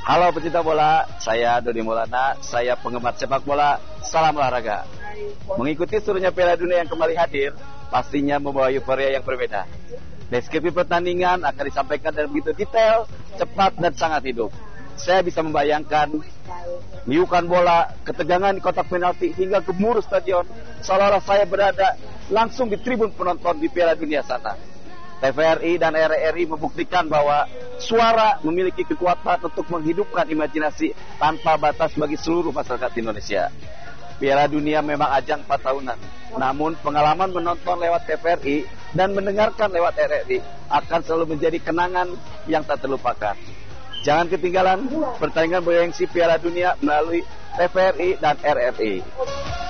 Halo pecinta bola, saya Dodi Maulana, saya penggemar sepak bola, salam olahraga. Mengikuti serunya Piala Dunia yang kembali hadir, pastinya membawa euforia yang berbeda. Deskripsi pertandingan akan disampaikan dengan begitu detail, cepat, dan sangat hidup. Saya bisa membayangkan niukan bola, ketegangan di kotak penalti, hingga gemuruh stadion, seolah-olah saya berada langsung di tribun penonton di Piala Dunia sana. TVRI dan RRI membuktikan bahwa suara memiliki kekuatan untuk menghidupkan imajinasi tanpa batas bagi seluruh masyarakat Indonesia. Piala Dunia memang ajang 4 tahunan, namun pengalaman menonton lewat TVRI dan mendengarkan lewat RRI akan selalu menjadi kenangan yang tak terlupakan. Jangan ketinggalan pertandingan bergengsi Piala Dunia melalui TVRI dan RRI.